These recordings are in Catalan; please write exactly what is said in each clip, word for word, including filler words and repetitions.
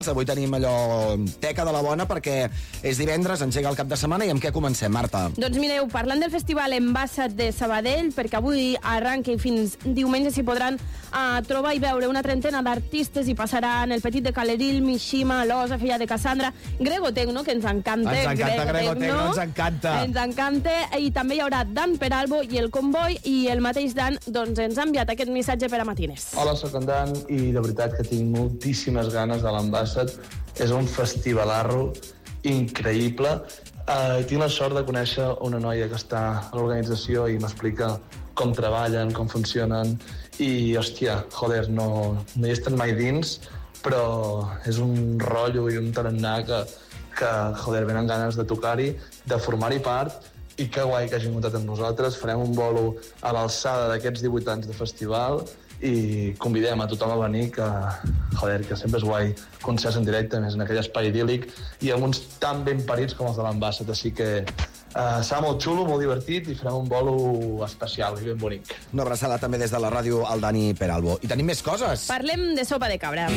Avui tenim allò teca de la bona perquè és divendres, engega el cap de setmana i amb què comencem, Marta? Doncs mireu, parlant del festival Envasat de Sabadell, perquè avui arranca i fins diumenge s'hi podran uh, trobar i veure una trentena d'artistes i passaran el Petit de Calerill, Mishima, Losa, Filla de Cassandra, Grego Tecno, que ens encanta. Ens encanta Grego Tecno, ens encanta. Ens encanta, i també hi haurà Dan Peralbo i el Comboi, i el mateix Dan doncs, ens ha enviat aquest missatge per a Matines. Hola, soc en Dan i de veritat que tinc moltíssimes ganes de l'Envasat. És un festivalarro increïble. Uh, tinc la sort de conèixer una noia que està a l'organització i m'explica com treballen, com funcionen, i, hòstia, joder, no, no hi he estat mai dins, però és un rotllo i un tarannà que, que joder, venen ganes de tocar-hi, de formar-hi part, i que guai que hagin comptat amb nosaltres. Farem un bolo a l'alçada d'aquests divuit anys de festival i convidem a tothom a venir, que, joder, que sempre és guai concerts en directe, més en aquell espai idíl·lic i amb uns tan ben parits com els de l'Envasat, així que uh, serà molt xulo, molt divertit i farem un bolo especial i ben bonic. Una abraçada també des de la ràdio al Dani Peralbo. I tenim més coses. Parlem de sopa de cabra.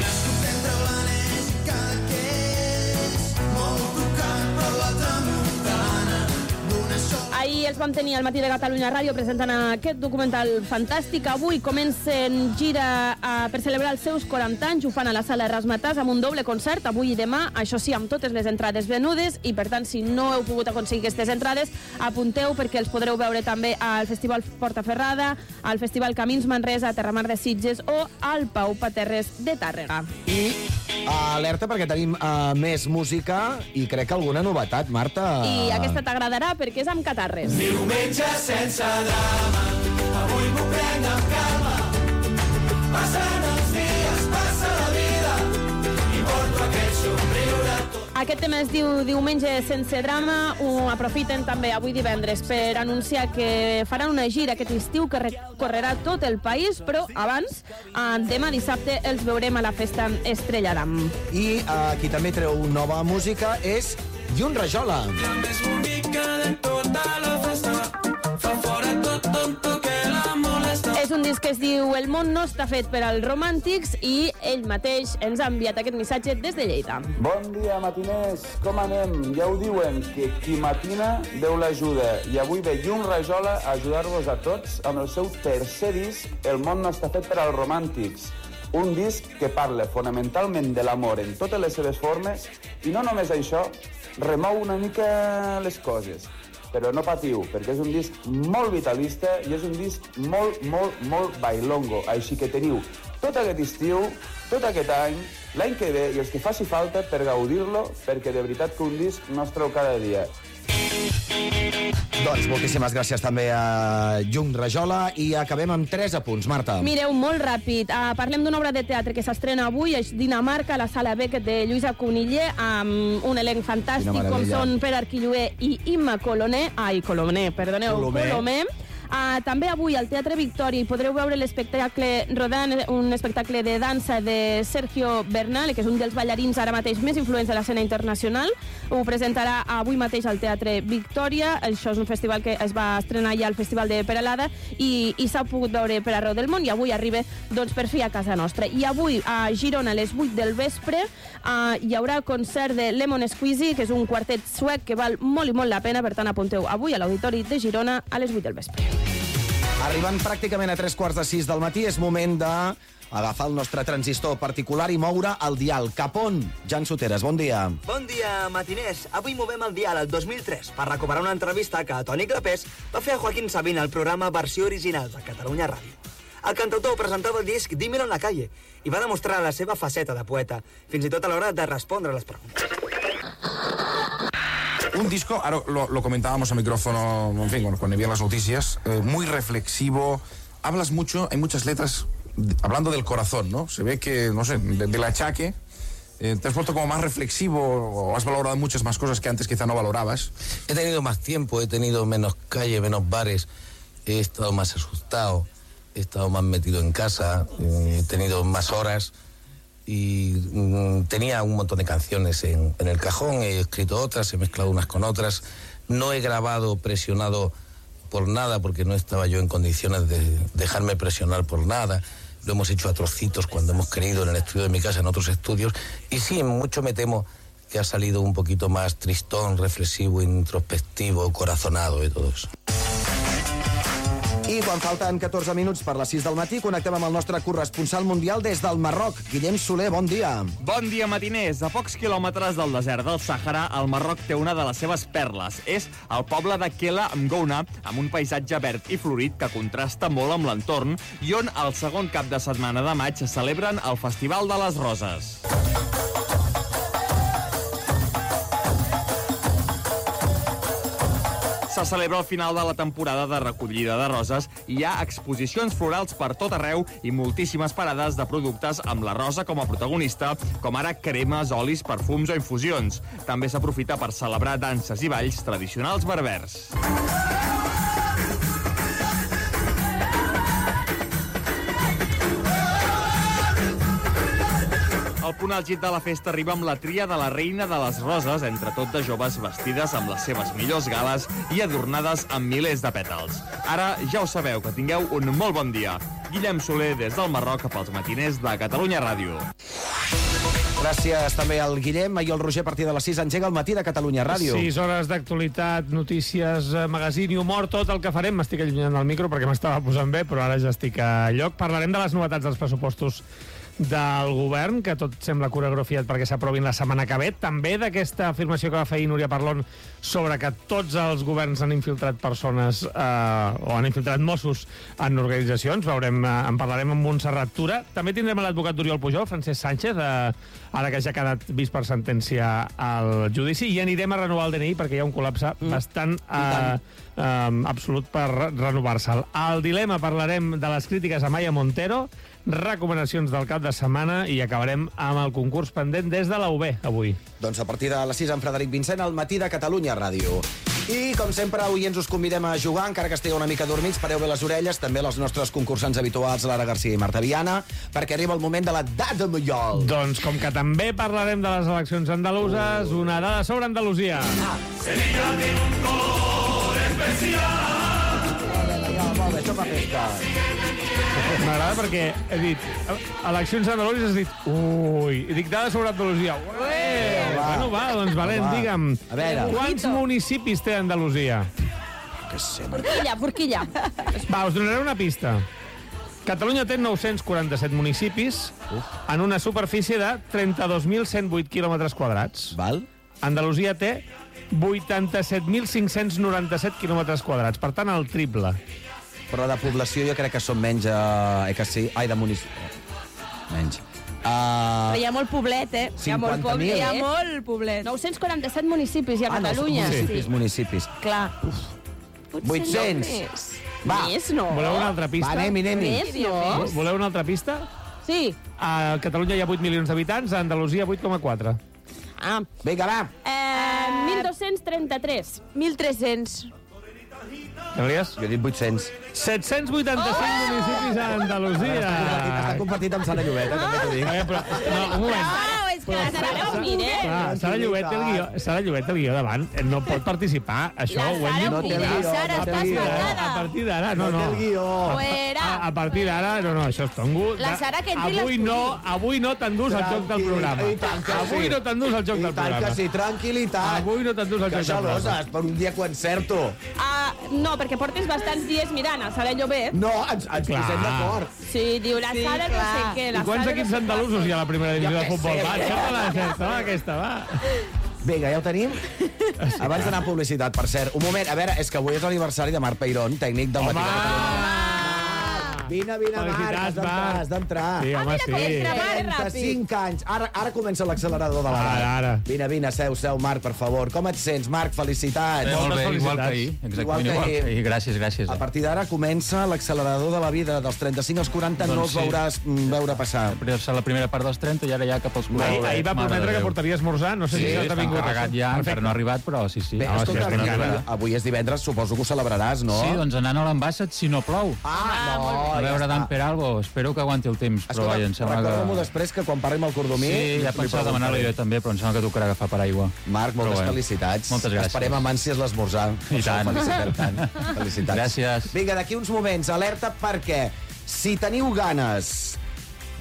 Ahir els vam tenir al Matí de Catalunya Ràdio presentant aquest documental fantàstic. Avui comencen gira uh, per celebrar els seus quaranta anys. Ho fan a la sala Rasmatàs amb un doble concert, avui i demà, això sí, amb totes les entrades venudes, i per tant, si no heu pogut aconseguir aquestes entrades, apunteu perquè els podreu veure també al Festival Portaferrada, al Festival Camins Manresa, a Terramar de Sitges o al Pau Paterres de Tàrrega. I alerta perquè tenim uh, més música i crec que alguna novetat, Marta. I aquesta t'agradarà perquè és amb Catarres. Diumenge sense drama, avui m'ho prenc amb calma. Passen els dies, passa la vida i porto aquest somriure tot. Aquest tema es diu Diumenge sense drama. Ho aprofiten també avui divendres per anunciar que faran una gira aquest estiu que recorrerà tot el país, però abans, demà dissabte, els veurem a la festa Estrella d'Am. I uh, qui també treu nova música és Jun Rajola. La més bonica de tota la festa, fa fora tot tonto que la molesta. És un disc que es diu El món no està fet per als romàntics i ell mateix ens ha enviat aquest missatge des de Lleida. Bon dia, matiners. Com anem? Ja ho diuen, que qui matina Déu l'ajuda. I avui ve Jun Rajola a ajudar-vos a tots amb el seu tercer disc, El món no està fet per als romàntics. Un disc que parla fonamentalment de l'amor en totes les seves formes i no només això, remou una mica les coses. Però no patiu, perquè és un disc molt vitalista i és un disc molt, molt, molt bailongo. Així que teniu tot aquest estiu, tot aquest any, l'any que ve i els que faci falta per gaudir-lo, perquè de veritat que un disc no es treu cada dia. Doncs moltíssimes gràcies també a Jun Rajola i acabem amb tres apunts, Marta. Mireu, molt ràpid. Uh, parlem d'una obra de teatre que s'estrena avui a Dinamarca, a la Sala Beckett de Lluïsa Coniller, amb un elenc fantàstic com són Pere Arquilloé i Imma Colomer. Ai, Colomer, perdoneu, Colomer. Colomer. Uh, també avui al Teatre Victòria hi podreu veure l'espectacle Rodant, un espectacle de dansa de Sergio Bernal, que és un dels ballarins ara mateix més influents de l'escena internacional. Ho presentarà avui mateix al Teatre Victòria. Això és un festival que es va estrenar ja al Festival de Peralada i, i s'ha pogut veure per arreu del món i avui arriba doncs, per fi a casa nostra. I avui a Girona a les vuit del vespre uh, hi haurà concert de Lemon Squeezy, que és un quartet suec que val molt i molt la pena, per tant apunteu avui a l'Auditori de Girona a les vuit del vespre. Arribant pràcticament a tres quarts de sis del matí, és moment d'agafar el nostre transistor particular i moure el dial. Cap on? Jan Soteres, bon dia. Bon dia, matiners. Avui movem el dial al dos mil tres per recuperar una entrevista que Toni Clapés va fer a Joaquín Sabina al programa Versió Original de Catalunya Ràdio. El cantautor presentava el disc Dímelo en la calle i va demostrar la seva faceta de poeta, fins i tot a l'hora de respondre les preguntes. Un disco, ahora lo, lo comentábamos a micrófono, en fin, cuando, cuando vi las noticias, eh, muy reflexivo, hablas mucho, hay muchas letras de, hablando del corazón, ¿no? Se ve que, no sé, de, del achaque, eh, te has vuelto como más reflexivo o has valorado muchas más cosas que antes quizá no valorabas. He tenido más tiempo, he tenido menos calle, menos bares, he estado más asustado, he estado más metido en casa, eh, he tenido más horas. Y mm, tenía un montón de canciones en, en el cajón, he escrito otras, he mezclado unas con otras, no he grabado presionado por nada porque no estaba yo en condiciones de dejarme presionar por nada, lo hemos hecho a trocitos cuando hemos querido en el estudio de mi casa, en otros estudios, y sí, mucho me temo que ha salido un poquito más tristón, reflexivo, introspectivo, corazonado y todo eso. I quan falten catorze minuts per les sis del matí, connectem amb el nostre corresponsal mundial des del Marroc. Guillem Soler, bon dia. Bon dia, matiners. A pocs quilòmetres del desert del Sàhara, el Marroc té una de les seves perles. És el poble de Kela Mgouna, amb un paisatge verd i florit que contrasta molt amb l'entorn, i on el segon cap de setmana de maig celebren el Festival de les Roses. Se celebra el final de la temporada de recollida de roses i hi ha exposicions florals per tot arreu i moltíssimes parades de productes amb la rosa com a protagonista, com ara cremes, olis, perfums o infusions. També s'aprofita per celebrar danses i balls tradicionals berbers. El punt àlgid de la festa arriba amb la tria de la reina de les roses, entre tot de joves vestides amb les seves millors gales i adornades amb milers de pètals. Ara ja ho sabeu, que tingueu un molt bon dia. Guillem Soler, des del Marroc, pels matiners de Catalunya Ràdio. Gràcies també al Guillem. I el Roger, a partir de les sis, engega el matí de Catalunya Ràdio. sis hores d'actualitat, notícies, magazín i humor, tot el que farem. M'estic allunyant del micro perquè m'estava posant bé, però ara ja estic a lloc. Parlarem de les novetats dels pressupostos del govern, que tot sembla coreografiat perquè s'aprovin la setmana que ve. També d'aquesta afirmació que va fer Núria Parlon sobre que tots els governs han infiltrat persones eh, o han infiltrat Mossos en organitzacions. Veurem, eh, en parlarem amb Montserrat Tura. També tindrem l'advocat d'Oriol Pujol, Francesc Sánchez, eh, ara que ja ha quedat vist per sentència al judici, i anirem a renovar el D N I perquè hi ha un col·lapse mm. bastant eh, eh, absolut per renovar-se'l. Al dilema parlarem de les crítiques a Maya Montero, recomanacions del cap de setmana i acabarem amb el concurs pendent des de la U B avui. Doncs a partir de les sis, en Frederic Vincent, al matí de Catalunya Ràdio. I, com sempre, avui ens us convidem a jugar, encara que estigueu una mica dormits, pareu bé les orelles, també les nostres concursants habituals, Lara Garcia i Marta Viana, perquè arriba el moment de la dada Mallol. Doncs com que també parlarem de les eleccions andaluses, uh. una dada sobre Andalusia. Ah. Sevilla tiene un color especial. Molt bé, això fa festa. M'agrada perquè he dit eleccions andaluses, has dit ui, i dic dades sobre Andalusia. Ué! Bueno, va, doncs valent, digue'm. A veure. Quants municipis té Andalusia? Que sé, Forquilla, Forquilla. Va, us donaré una pista. Catalunya té nou-cents quaranta-set municipis Uf. en una superfície de trenta-dos mil cent vuit quilòmetres quadrats. Val. Andalusia té vuitanta-set mil cinc-cents noranta-set quilòmetres quadrats, per tant, el triple. Però de població jo crec que són menys... Eh, eh que sí? Ai, de municipi... Menys. Uh, Però hi ha molt poblet, eh? Hi ha molt poblet. Hi ha molt poblet. nou-cents quaranta-set municipis hi ha a Catalunya. Ah, no, municipis, sí. municipis. Clar. vuit-cents. No Va. més, no. Voleu una altra pista? Va, anem-hi, anem-hi. Més, no. Voleu una altra pista? Sí. A Catalunya hi ha vuit milions d'habitants, a Andalusia vuit coma quatre. Ah. Vinga, va. Eh, mil dos-cents trenta-tres. mil tres-cents. Elias? Jo he dit vuit-cents. set-cents vuitanta-cinc oh! municipis a Andalusia. Està compartit amb Sara Llobeta, també t'ho dic. Eh, però, no, un moment. Ah, és que la Sara no mire. Clar, Sara Llobet té el guió, Sara Llobet té el guió davant. No pot participar. Això La ho hem dit. Sara No té el guió, Sara, no té el estàs guió. matada. A partir d'ara, no, No no. té el guió. Fuera. A, a partir d'ara, no, no, això és tongo. La Sara que entri avui l'estudi. no, avui no t'endús al joc del programa. I tant que sí. Avui no t'endús al joc I del tant que programa. sí, tranquil·litat. Avui no t'endús al Que joc del programa. geloses, per un dia que ho encerto. Ah, no, perquè portes bastants dies mirant a Sara Llobet. No, ens, ens Clar. posem d'acord. Sí, diu la Sí, Sara no clar. sé què. La I quants Sara equips no sé andalusos hi ha a la primera divisió Jo de què futbol? sé. Va, encerta-la, encerta-la, aquesta, va. Vinga, ja ho tenim? Abans d'anar a publicitat, per cert. Un moment, a veure, és que avui és l'aniversari de Marc Peirón, tècnic del Matí de Catalunya. Vine, vine, Marc, has Felicitats, d'entrar, Marc. has d'entrar. Sí, home, sí. trenta-cinc anys. Ara, ara comença l'accelerador de l'edat. Ara, ara. Vine, vine, seu, seu, Marc, per favor. Com et sents, Marc? Felicitats. Eh, molt bé, Moltes igual que felicitats. ahir. Exactament Igual que igual que ahir. ahir. Gràcies, gràcies. A partir d'ara comença l'accelerador de la vida. Dels trenta-cinc als quaranta Doncs no els sí. veuràs mm, veure passar. Però serà la primera part dels trenta i ara ja cap als quaranta. Ahir, ahir va Mare prometre de que Déu. portaria esmorzar, no sé Sí, si ja està t'ha vingut. encarregat ja, encara no ha arribat, però sí, sí. Bé, No, escolta, sí, estic avui, encara. avui és divendres, suposo que ho celebraràs, no? Sí, doncs anant a l'Ambassat si no plou. Ah, no, A ja veure està. d'en Peralbo, espero que aguanti el temps, però Escolta, vaja, em sembla recorda-m'ho que... després que quan parlem al Cordomí... Sí, ja li pensava demanar-li jo també, però em sembla que tocarà agafar per aigua. Marc, moltes Però bé. felicitats. Moltes gràcies. Esperem amb ànsies l'esmorzar. I tant. Felicitem tant. Felicitats. Gràcies. Vinga, d'aquí uns moments, alerta perquè si teniu ganes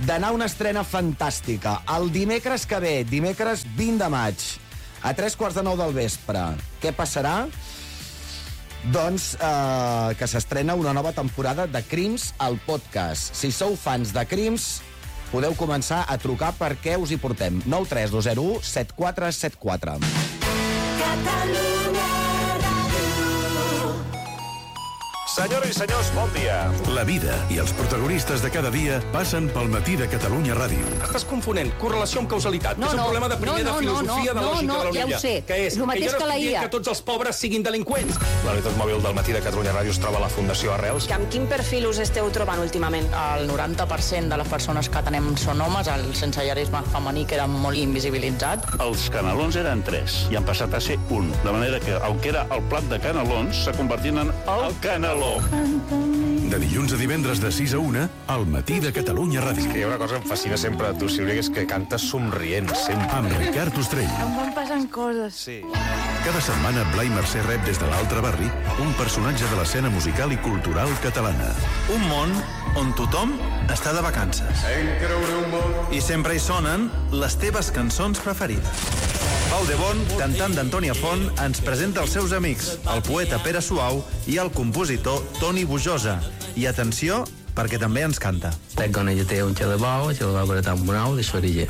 d'anar a una estrena fantàstica. El dimecres que ve, dimecres vint de maig, a tres quarts de nou del vespre. Què passarà? Doncs eh, que s'estrena una nova temporada de Crims al podcast. Si sou fans de Crims, podeu començar a trucar perquè us hi portem. nou tres dos zero u set quatre set quatre. Catalunya Ràdio. Senyores i senyors, bon dia. La vida i els protagonistes de cada dia passen pel matí de Catalunya Ràdio. Estàs confonent correlació amb causalitat. No, és el no, problema de primer no, no, de filosofia no, de no, lògica no, de la ja ho Olivia. sé. Que és El mateix que jo no que la estic dient I A. que tots els pobres siguin delinqüents. La unitat mòbil del matí de Catalunya Ràdio es troba a la Fundació Arrels. Amb quin perfil us esteu trobant últimament? El noranta per cent de les persones que tenem són homes, el sensellarisme femení queda molt invisibilitzat. Els canelons eren tres i han passat a ser un, de manera que, aunque era el plat de canelons, se convertien en el caneló. De dilluns a divendres de sis a una, al matí de Catalunya Ràdio. És que hi ha una cosa que em fascina sempre de tu, Sílvia, que és que cantes somrient, sempre. Amb Ricard Ostrell. Em van passant coses. Sí. Cada setmana, Blai Mercè rep des de l'altre barri un personatge de l'escena musical i cultural catalana. Un món on tothom està de vacances. I sempre hi sonen les teves cançons preferides. Pau de Bon, cantant d'Antònia Font, ens presenta els seus amics, el poeta Pere Suau i el compositor Toni Bujosa. I atenció, perquè també ens canta. Con ella té un xalabau, xalabau per tant un au de xorilla.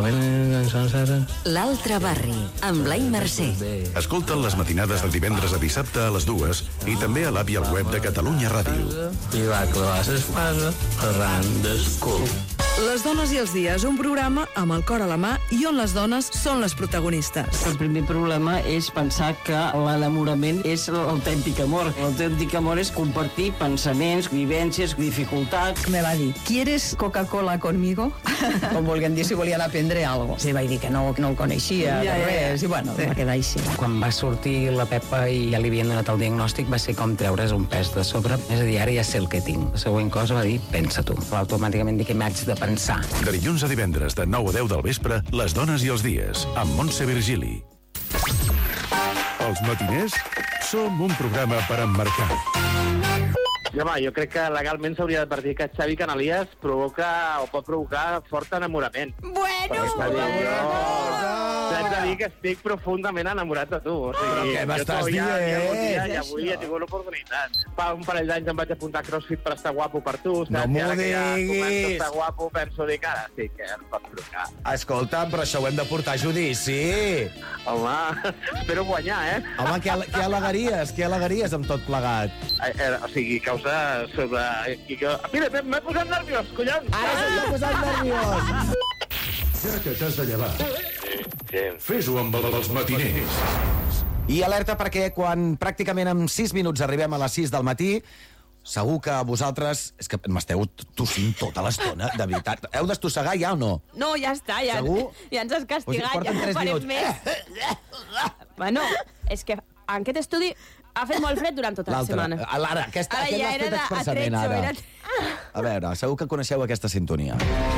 L'altre barri, amb Blai Mercè. Escolta'n les matinades de divendres a dissabte a les dues i també a l'app i al web de Catalunya Ràdio. I va clavar l'espasa arran del cul. Les dones i els dies, un programa amb el cor a la mà i on les dones són les protagonistes. El primer problema és pensar que l'enamorament és l'autèntic amor. L'autèntic amor és compartir pensaments, vivències, dificultats. Me va dir, ¿quieres Coca-Cola conmigo? Com volguem dir, si volien aprendre alguna cosa. Sí, vaig dir que no, que no el coneixia, ja, de res, ja, ja. I bueno, sí. Va quedar així. Quan va sortir la Pepa i ja li havien donat el diagnòstic, va ser com treure's un pes de sobre. És a dir, ara ja sé el que tinc. La següent cosa va dir, pensa tu. Automàticament dic que m'haig de pensar. De dilluns a divendres de nou a deu del vespre, Les dones i els dies, amb Montse Virgili. Els matiners som un programa per emmarcar. I, home, jo crec que legalment s'hauria d'advertir que Xavi Canalies provoca o pot provocar fort enamorament. Bueno! T'haig de dir que estic profundament enamorat de tu. O sigui, però què m'estàs dient? Ja, ja avui he tingut l'oportunitat. Fa un parell d'anys em vaig apuntar a CrossFit per estar guapo per tu. No m'ho diguis! Ja començo a diguis! estar guapo, penso dir que ara sí que em pots trucar. Escolta, però això ho hem de portar a judici. Home, espero guanyar, eh? Home, què, al- què al·legaries? Què al·legaries amb tot plegat? Eh, eh, o sigui, causa sobre... I que... Mira, m'he m'he posat nerviós, collons! Ara s'ha posat nerviós! Ja que t'has de llevar, fes-ho amb els matiners. I alerta perquè quan pràcticament en sis minuts arribem a les sis del matí, segur que vosaltres... És que m'esteu tossint tota l'estona, de veritat. Heu d'estossegar ja o no? No, ja està, ja, Segur? ja ens has castigat, O sigui, porten ja no tres farem minuts. més. Bueno, és que en aquest estudi ha fet molt fred durant tota la L'altre. setmana. L'ara, aquesta, Ara aquest ja l'has era fet de- a expressament, tretzo, ara. era- A veure, segur que coneixeu aquesta sintonia.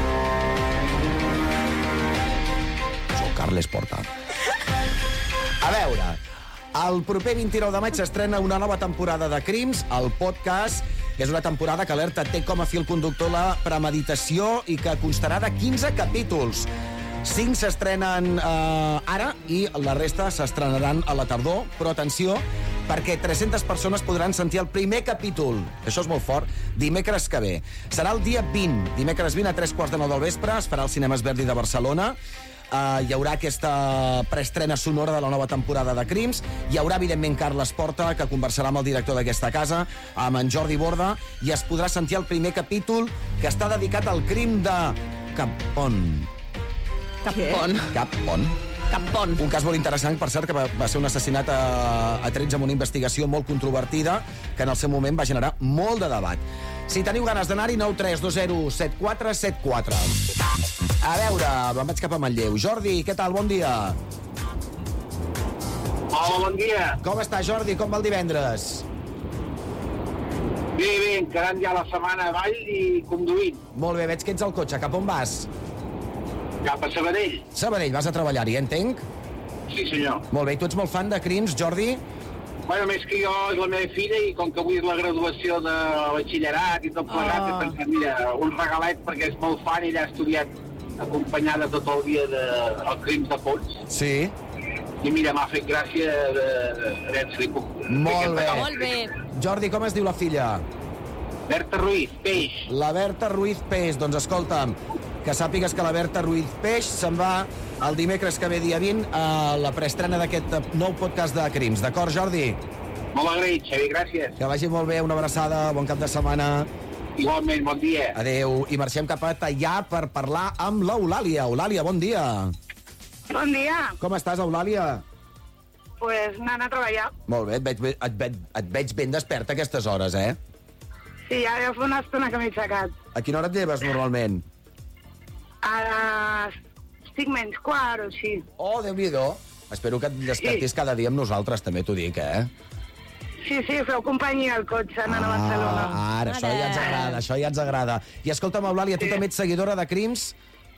Joan Carles Porta. A veure, el proper vint-i-nou de maig s'estrena una nova temporada de Crims, el podcast. És una temporada que Alerta té com a fil conductor la premeditació i que constarà de quinze capítols. Cinc s'estrenen eh, ara i la resta s'estrenaran a la tardor, però atenció, perquè tres-centes persones podran sentir el primer capítol, això és molt fort, dimecres que ve. Serà el dia vint, dimecres vint a tres quarts de nou del vespre, es farà al Cinemes Verdi de Barcelona. Uh, hi haurà aquesta preestrena sonora de la nova temporada de Crims. Hi haurà, evidentment, Carles Porta, que conversarà amb el director d'aquesta casa, amb en Jordi Borda, i es podrà sentir el primer capítol que està dedicat al crim de Capon. Capon. Capon. Capon. Un cas molt interessant, per cert, que va, va ser un assassinat a, a trets amb una investigació molt controvertida, que en el seu moment va generar molt de debat. Si teniu ganes d'anar-hi, nou tres dos zero set quatre set quatre. A veure, me'n vaig cap a Manlleu. Jordi, què tal? Bon dia. Hola, bon dia. Com està, Jordi? Com va el divendres? Bé, bé, encarant ja la setmana a Vall i conduint. Molt bé, veig que ets al cotxe. Cap on vas? Cap a Sabadell. Sabadell, vas a treballar-hi, entenc? Sí, senyor. Molt bé, i tu ets molt fan de Crims, Jordi? Bueno, més que jo és la meva filla i com que avui és la graduació de batxillerat i tot plegat, oh. he pensat, mira, un regalet perquè és molt fan i ella ha estudiat acompanyada tot el dia de, al Crims de Pons. Sí. I mira, m'ha fet gràcia de, de, de, puc... Molt bé. Molt bé. Jordi, com es diu la filla? Berta Ruiz, Peix. La Berta Ruiz Peix. Doncs escolta'm, que sàpigues que la Berta Ruiz Peix se'n va el dimecres que ve dia vint a la preestrena d'aquest nou podcast de Crims. D'acord, Jordi? Molt agraït, Xavi, gràcies. Que vagi molt bé, una abraçada, bon cap de setmana. Igualment, bon dia. Adéu. I marxem cap a Teià per parlar amb l'Eulàlia. Eulàlia, bon dia. Bon dia. Com estàs, Eulàlia? Pues anant a treballar. Molt bé, et veig, et, veig, et veig ben desperta a aquestes hores, eh? Sí, ara fa una estona que m'he aixecat. A quina hora et lleves normalment? A les cinc menys quart o així. Oh, Déu-n'hi-do. Espero que et despertis sí. cada dia amb nosaltres, també t'ho dic, eh? Sí, sí, feu companyia al cotxe anant ah, a Barcelona. Ara, això ja ens agrada, això ja ens agrada. I escolta'm, Eulàlia, tu sí. també ets seguidora de Crims?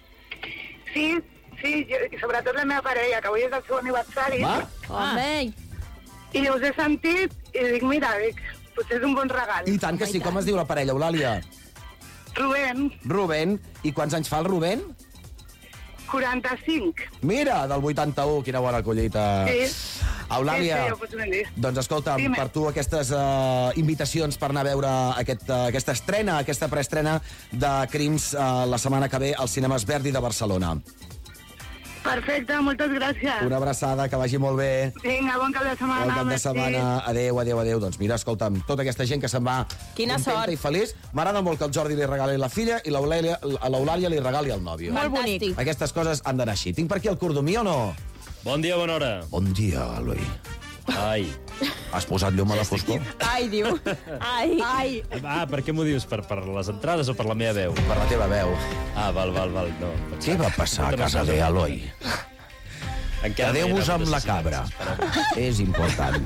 Sí, sí, jo, i sobretot la meva parella, que avui és el seu aniversari. Va? Home! I us he sentit i dic, mira, dic, potser és un bon regal. I tant que sí. Com es diu la parella, Eulàlia? Rubén. Rubén. I quants anys fa el Rubén? quaranta-cinc. Mira, del vuitanta-u, quina bona collita. Sí. Eulàlia, sí, sí, ho pots ben dir. doncs escolta'm, Dime. per tu aquestes uh, invitacions per anar a veure aquest, uh, aquesta estrena, aquesta preestrena de Crims uh, la setmana que ve als cinemes Verdi de Barcelona. Perfecte, moltes gràcies. Una abraçada, que vagi molt bé. Vinga, bon cap de setmana. Bon cap de setmana. Adéu, adéu, adéu. Doncs mira, escolta'm, tota aquesta gent que se'n va Quina contenta sort. i feliç. M'agrada molt que el Jordi li regali la filla i l'Eulàlia a l'Eulàlia li regali el nòvio. Molt bonic. Aquestes coses han d'anar així. Tinc per aquí el cordomí o no? Bon dia, bona hora. Bon dia, Eloi. Ai. Has posat llum a la foscor? Ai, diu. Ai. Ai. Ah, per què m'ho dius? Per, per les entrades o per la meva veu? Per la teva veu. Ah, val, val, val. No. Què va passar a casa de Eloi? Quedeu-vos amb la cabra. És important.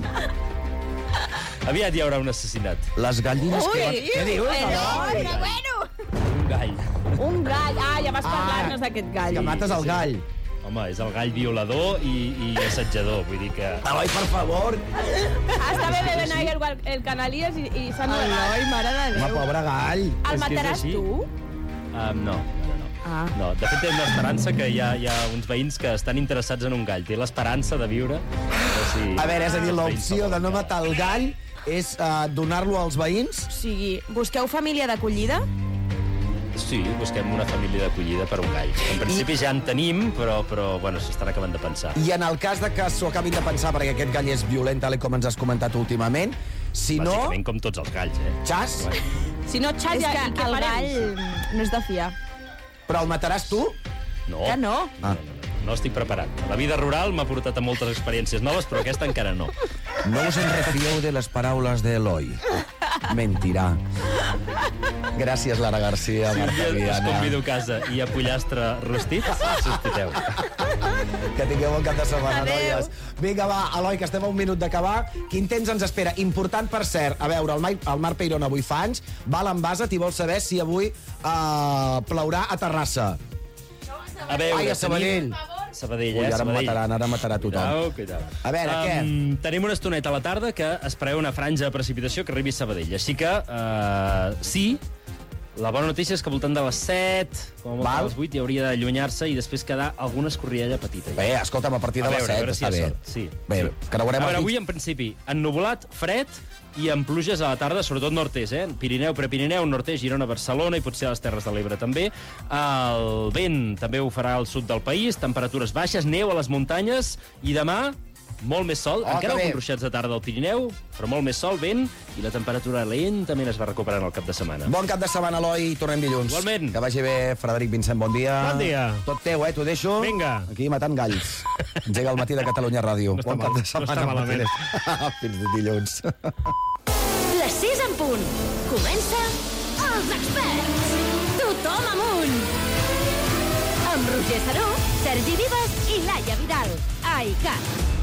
Aviat hi haurà un assassinat. Les gallines Ui, que... Què dius, Eloi? Però bueno. Un gall. Un gall. Ah, ja vas parlar-nos d'aquest gall. Que mates el gall. Home, és el gall violador i, i assetjador, vull dir que... Eloi, per favor! Està bé bevent ahí el, el Canalies i, i s'han... Eloi, mare de Déu. Home, pobre gall. El mataràs tu? Um, no, no, no. Ah. No, de fet, té una esperança que hi ha, hi ha uns veïns que estan interessats en un gall. Té l'esperança de viure. Si... A veure, és a dir, l'opció de no matar el gall és uh, donar-lo als veïns? O sigui, busqueu família d'acollida? Sí, busquem una família d'acollida per un gall. En principi ja en tenim, però, però bueno, s'estan acabant de pensar. I en el cas de que s'ho acabin de pensar, perquè aquest gall és violent, tal com ens has comentat últimament, si no... Bàsicament com tots els galls, eh? Xas? Si no, xas, És ja, que i què el farem? gall no és de fiar. Però el mataràs tu? No. Que no? Ah. No estic preparat. La vida rural m'ha portat a moltes experiències noves, però aquesta encara no. No us en refieu de les paraules d'Eloi. Mentirà. Gràcies, Lara Garcia, Si un Marta dia us Viana. convido a casa i a pollastre rostit, sospiteu. Que tingueu un cap de setmana, Adéu. noies. Vinga, va, Eloi, que estem a un minut d'acabar. Quin temps ens espera? Important, per cert, a veure, el, Mai, el Marc Peirón avui fa anys, va a l'Envasa, t'hi vol saber si avui uh, plourà a Terrassa. A veure, Ai, a Sabadell. Sabadell, Ui, eh? ara em Sabadell. mataran, ara matarà tothom. Cuidao, cuidao. A veure, um, què? Tenim una estoneta a la tarda que es preveu una franja de precipitació que arribi a Sabadell. Així que, uh, sí, la bona notícia és que al voltant de les set, com a molt a les vuit, hi hauria d'allunyar-se i després quedar alguna escorrialla petita. Bé, escolta'm, a partir de A les veure, a set veure si està hi ha bé. sort, sí. Bé, creuarem A veure, el avui, en principi, ennuvolat, fred i amb pluges a la tarda, sobretot nord-est, eh? Pirineu, Prepirineu, nord-est, Girona, Barcelona i potser a les Terres de l'Ebre també. El vent també ho farà al sud del país, temperatures baixes, neu a les muntanyes i demà molt més sol, Oh, encara que bé. alguns ruixats de tarda al Pirineu, però molt més sol, vent, i la temperatura lentament es va recuperant al cap de setmana. Bon cap de setmana, Eloi, i tornem dilluns. Igualment. Que vagi bé, Frederic Vincent, bon dia. Bon dia. Tot teu, eh, t'ho deixo. Vinga. Aquí matant galls. Engega el matí de Catalunya Ràdio. No està bon cap mal- de setmana. no està malament. Fins dilluns. Les sis en punt. Comença Els Experts. Tothom amunt. Amb Roger Saró, Sergi Vives i Laia Vidal. A I C A T.